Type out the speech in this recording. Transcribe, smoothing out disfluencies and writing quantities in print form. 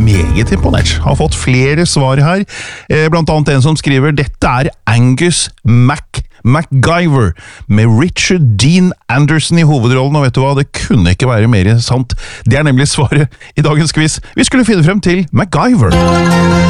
meget imponert. Har fått flere svar her, blant annet en som skriver «Dette Angus MacGyver med Richard Dean Anderson i hovedrollen», og vet du hva, det kunne ikke være mer sant. Det nemlig svaret i dagens quiz. Vi skulle finne frem til MacGyver.